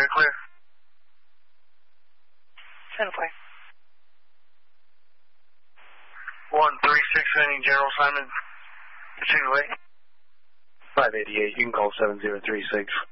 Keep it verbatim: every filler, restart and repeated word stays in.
area clear. seven four. one three six, sending General Simon. Continue away. five eighty-eight, you can call seven zero three six.